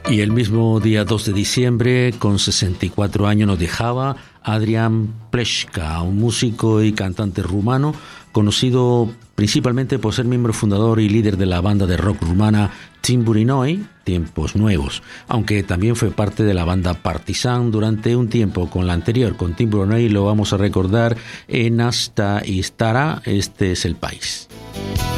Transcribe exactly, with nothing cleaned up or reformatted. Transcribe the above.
Y el mismo día dos de diciembre, con sesenta y cuatro años, nos dejaba Adrian Pleška, un músico y cantante rumano, conocido principalmente por ser miembro fundador y líder de la banda de rock rumana Timpuri Noi, Tiempos Nuevos, aunque también fue parte de la banda Partizan durante un tiempo. Con la anterior, con Timpuri Noi, lo vamos a recordar en Hasta y Stara, este es el país.